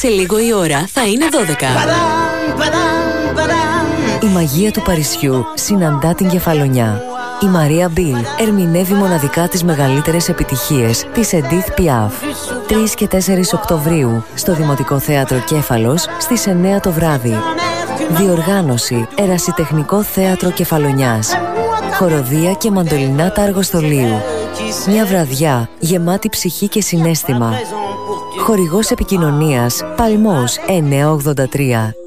Σε λίγο η ώρα θα είναι 12. Η μαγεία του Παρισιού συναντά την Κεφαλονιά. Η Μαρία Μπιλ ερμηνεύει μοναδικά τις μεγαλύτερες επιτυχίες της Edith Piaf. 3 και 4 Οκτωβρίου στο Δημοτικό Θέατρο Κέφαλος στις 9 το βράδυ. Διοργάνωση Ερασιτεχνικό Θέατρο Κεφαλονιάς. Χοροδία και μαντολινάτα αργοστολίου. Μια βραδιά γεμάτη ψυχή και συναίσθημα. Χορηγός επικοινωνίας Παλμός 983.